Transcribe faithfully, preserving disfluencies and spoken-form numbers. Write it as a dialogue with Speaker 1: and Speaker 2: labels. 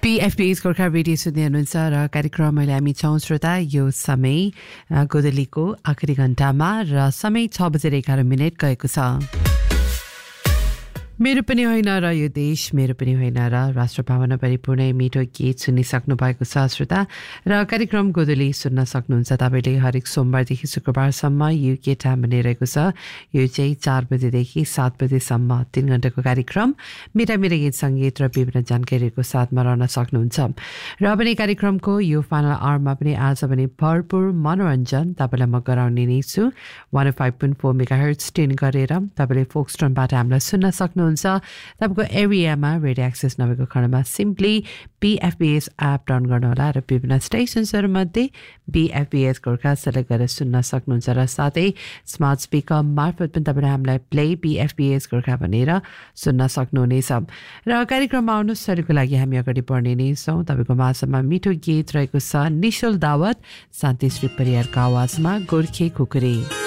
Speaker 1: बीएफपीएस Gorkha radio सुन्दै हुनुहुन्छ र कार्यक्रम अहिले हामी छौँ श्रोता यो समय गोदलीको आखिरी घण्टामा र समय छ बजेर एघार मिनट गएको छ। मेरो पनि होइन र यो देश मेरो पनि होइन र राष्ट्र भावना परिपूर्ण मिठो गीत सुनिसक्नु भएको छ श्रोता र कार्यक्रम गोदली सुन्न सक्नुहुन्छ तपाईँले हरेक सोमबारदेखि शुक्रबारसम्म युके टाइम बनिरहेको छ। यो चाहिँ चार बजेदेखि सात बजेसम्म तिन घण्टाको कार्यक्रम मिठा मिठा गीत सङ्गीत र विभिन्न जानकारीहरूको साथमा रहन सक्नुहुन्छ। र पनि कार्यक्रमको यो फाइनल आवरमा पनि आज पनि भरपुर मनोरञ्जन तपाईँलाई म गराउने नै छु। One five point four mega hertz tune गरेर तपाईँले फोक्सटोनबाट हामीलाई सुन्न सक्नुहुन्छ। तपाईँको एरियामा रेडियो एक्सेस नभएको खण्डमा सिम्पली बीएफपीएस एप डाउन गर्नुहोला र विभिन्न स्टेसन्सहरूमध्ये बीएफपीएस गोर्खा सेलेक्ट गरेर सुन्न सक्नुहुन्छ र साथै स्मार्ट स्पिकर मार्फत पनि तपाईँले हामीलाई प्ले बीएफपीएस गोर्खा भनेर सुन्न सक्नुहुनेछ। र कार्यक्रममा आउनुहोस् शरीरको लागि हामी अगाडि बढ्ने नै छौँ। तपाईँको माझमा मिठो गीत रहेको छ निशुल दावत शान्तिश्री परियारको आवाजमा गोर्खे खुकुरी।